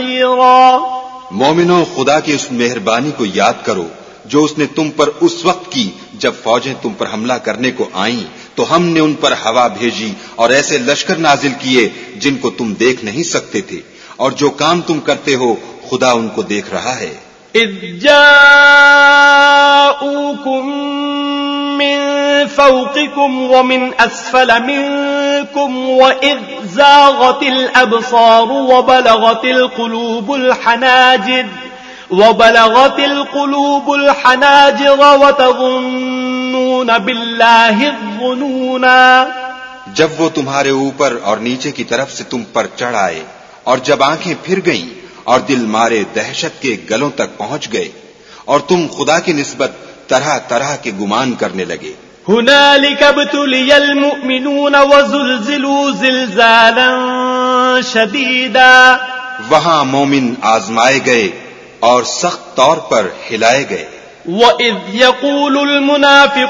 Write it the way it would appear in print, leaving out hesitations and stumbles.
مومنوں، خدا کی اس مہربانی کو یاد کرو جو اس نے تم پر اس وقت کی جب فوجیں تم پر حملہ کرنے کو آئیں تو ہم نے ان پر ہوا بھیجی اور ایسے لشکر نازل کیے جن کو تم دیکھ نہیں سکتے تھے، اور جو کام تم کرتے ہو خدا ان کو دیکھ رہا ہے۔ اذ جاءوكم من فوقكم ومن اسفل منكم واذ زاغت الابصار وبلغت القلوب الحناجر وتظنون بالله الظنونا۔ جب وہ تمہارے اوپر اور نیچے کی طرف سے تم پر چڑھ آئے اور جب آنکھیں پھر گئیں اور دل مارے دہشت کے گلوں تک پہنچ گئے اور تم خدا کی نسبت طرح طرح کے گمان کرنے لگے۔ هنالك ابتلي المؤمنون وزلزلوا زلزالا شديدا۔ وہاں مومن آزمائے گئے اور سخت طور پر ہلائے گئے۔ وَإِذْ يَقُولُ الْمُنَافِقُونَ